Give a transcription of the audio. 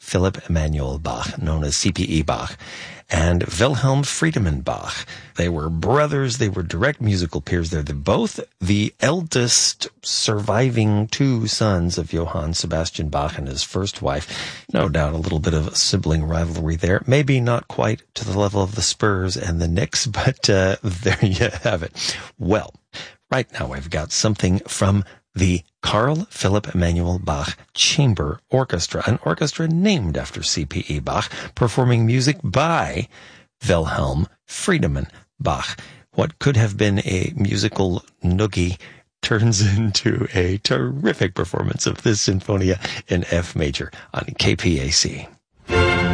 Philipp Emanuel Bach, known as CPE Bach, and Wilhelm Friedemann Bach. They were brothers. They were direct musical peers. They're both the eldest surviving two sons of Johann Sebastian Bach and his first wife. No doubt a little bit of sibling rivalry there. Maybe not quite to the level of the Spurs and the Knicks, but there you have it. Well, right now I've got something from the Carl Philipp Emanuel Bach Chamber Orchestra, an orchestra named after C.P.E. Bach, performing music by Wilhelm Friedemann Bach. What could have been a musical noogie turns into a terrific performance of this Sinfonia in F major on KPAC.